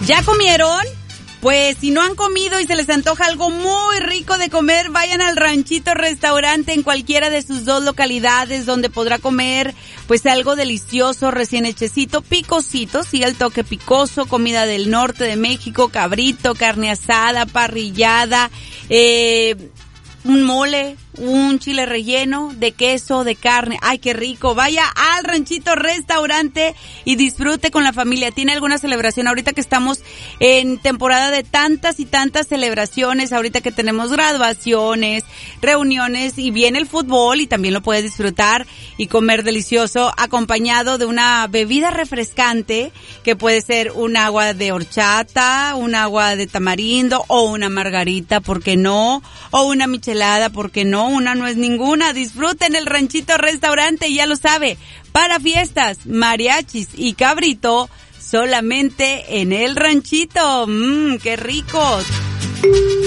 ¿Ya comieron? Pues si no han comido y se les antoja algo muy rico de comer, vayan al Ranchito Restaurante en cualquiera de sus 2 localidades, donde podrá comer pues algo delicioso, recién hechecito, picosito, sí, el toque picoso, comida del norte de México, cabrito, carne asada, parrillada, un mole, un chile relleno de queso, de carne. ¡Ay, qué rico! Vaya al Ranchito Restaurante y disfrute con la familia. ¿Tiene alguna celebración? Ahorita que estamos en temporada de tantas y tantas celebraciones, ahorita que tenemos graduaciones, reuniones y viene el fútbol, y también lo puedes disfrutar y comer delicioso acompañado de una bebida refrescante que puede ser un agua de horchata, un agua de tamarindo o una margarita, ¿por qué no? O una michelada, ¿por qué no? Una no es ninguna. Disfruten el Ranchito Restaurante, y ya lo sabe, para fiestas, mariachis y cabrito, solamente en el Ranchito. ¡Qué ricos!